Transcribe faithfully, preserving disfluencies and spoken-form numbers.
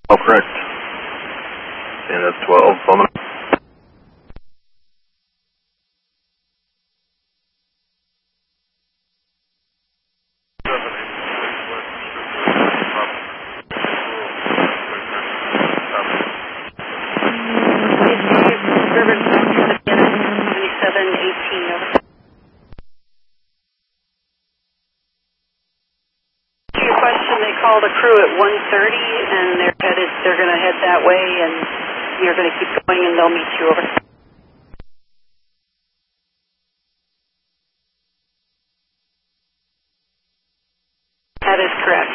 Oh, correct. And that's twelve. I'm gonna seventy-seven eighteen, over. To your question, they called a crew at one thirty, and they're headed, they're going to head that way, and you're going to keep going, and they'll meet you, over. That is correct.